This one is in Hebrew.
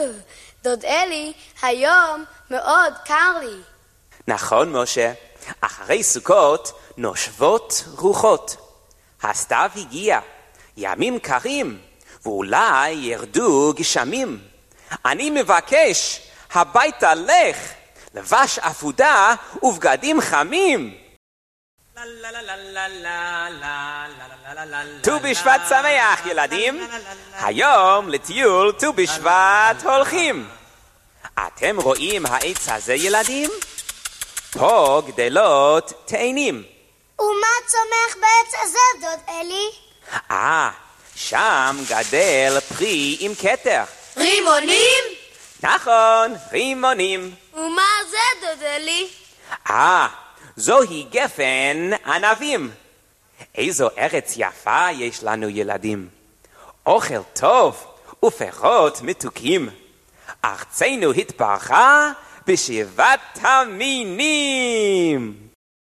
דוד אלי, היום מאוד קר לי. נכון, משה. אחרי סוכות נושבות רוחות. הסתיו הגיע, ימים קרים, ואולי ירדו גשמים. אני מבקש, הביתה לך, לבש אפודה ובגדים חמים. ט"ו בשבט שמח, ילדים. היום לטיול ט"ו בשבט הולכים. אתם רואים העץ הזה, ילדים? פה גדלות תאנים. ומה צומח בעץ הזה, דוד אלי? שם גדל פרי עם כתר. רימונים? נכון, רימונים. ומה זה, דוד אלי? זוהי גפן ענבים. איזו ארץ יפה יש לנו, ילדים. אוכל טוב ופירות מתוקים. ארצנו התברכה בשבעת המינים.